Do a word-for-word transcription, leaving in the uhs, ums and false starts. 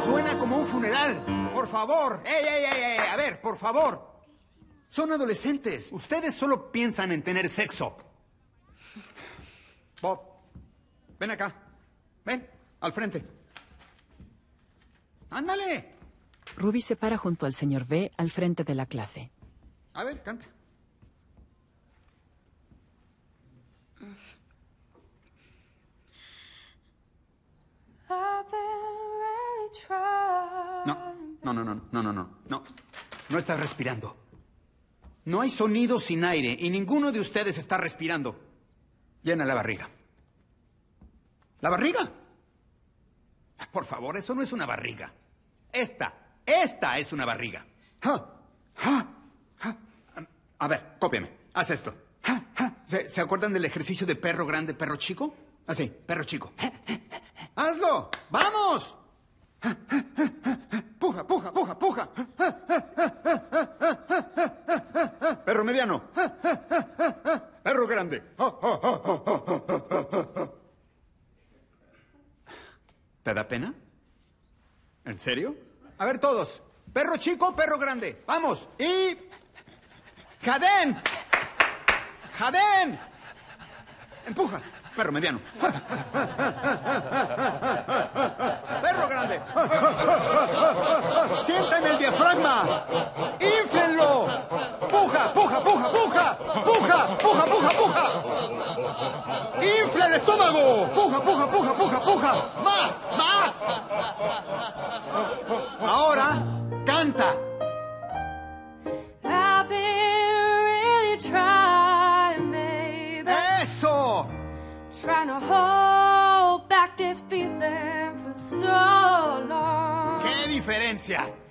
Suena como un funeral. Por favor. ¡Ey, ey, ey, ey! A ver, por favor. Son adolescentes. Ustedes solo piensan en tener sexo. Bob, ven acá. Ven, al frente. ¡Ándale! Ruby se para junto al señor B al frente de la clase. A ver, canta. No, no, no, no, no, no, no, no. No estás respirando. No hay sonido sin aire y ninguno de ustedes está respirando. Llena la barriga. ¿La barriga? Por favor, eso no es una barriga. Esta, esta es una barriga. Ja, ja, ja. A ver, cópiame. Haz esto. Ja, ja. ¿Se, ¿Se acuerdan del ejercicio de perro grande, perro chico? Así, perro chico. ¡Hazlo! ¡Vamos! ¡Puja, puja, puja, puja! Perro mediano. Perro grande. ¿Te da pena? ¿En serio? A ver todos. Perro chico, perro grande. Vamos. Y... ¡Jadén! ¡Jadén! Empuja. Perro mediano. Perro grande. Sientan el diafragma. ¡Inflenlo! ¡Puja, puja, puja, puja! ¡Puja, puja, puja, puja! ¡Infla el estómago! ¡Puja, puja, puja, puja, puja! ¡Más, más! Ahora, canta. I've been really trying, baby. ¡Eso! Trying to hold back this feeling for so long. ¡Qué diferencia!